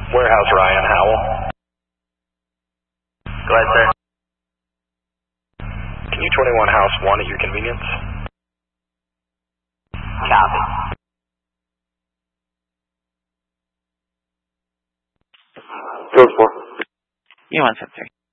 Warehouse Ryan Howell. Go ahead, sir. Can you 21 House 1 at your convenience? Copy. Field 4. You 173.